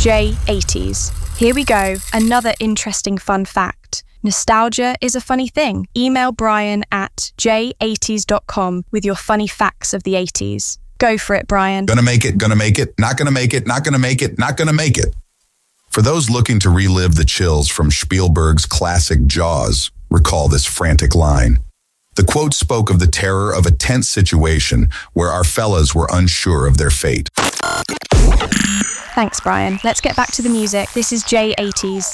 J80s. Here we go, another interesting fun fact. Nostalgia is a funny thing. Email Brian at j80s.com with your funny facts of the 80s. Go for it, Brian. Gonna make it, not gonna make it, not gonna make it, not gonna make it. For those looking to relive the chills from Spielberg's classic Jaws, recall this frantic line. The quote spoke of the terror of a tense situation where our fellas were unsure of their fate. Thanks, Brian. Let's get back to the music. This is J80s.